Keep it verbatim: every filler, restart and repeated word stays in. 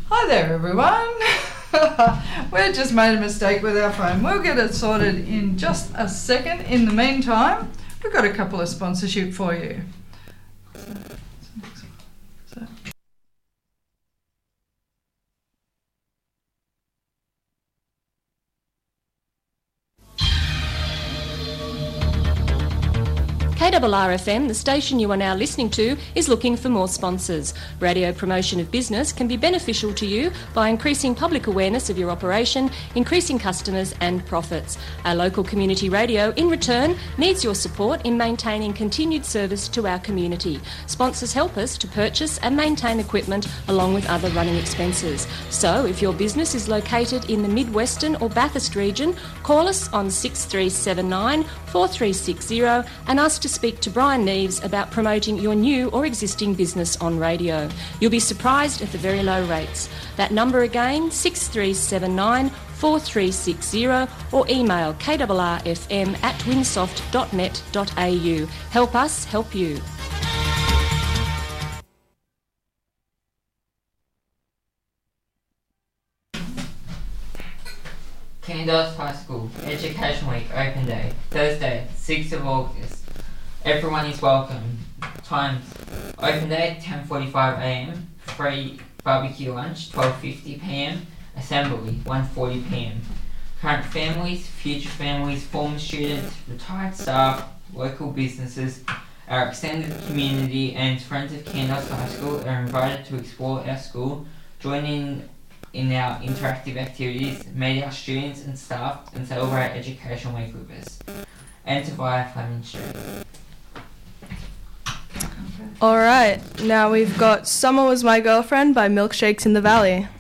Hi there, everyone. We just made a mistake with our phone. We'll get it sorted in just a second. In the meantime, we've got a couple of sponsorship for you. So, K R R F M, the station you are now listening to, is looking for more sponsors. Radio promotion of business can be beneficial to you by increasing public awareness of your operation, increasing customers and profits. Our local community radio, in return, needs your support in maintaining continued service to our community. Sponsors help us to purchase and maintain equipment along with other running expenses. So, if your business is located in the Mid-Western or Bathurst region, call us on six three seven nine, four three six zero and ask to speak to Brian Neves about promoting your new or existing business on radio. You'll be surprised at the very low rates. That number again, six three seven nine, four three six zero, or email k r r f m at winsoft dot net dot a u. Help us help you. Candos High School Education Week Open Day, Thursday, sixth of August. Everyone is welcome. Times: Open Day, ten forty-five a m, free barbecue lunch, twelve fifty p m, assembly, one forty p m. Current families, future families, former students, retired staff, local businesses, our extended community and friends of Candos High School are invited to explore our school, join in in our interactive activities, meet our students and staff and celebrate Education Week with us. Enter via Fleming Street. Alright, now we've got Summer Was My Girlfriend by Milkshakes in the Valley.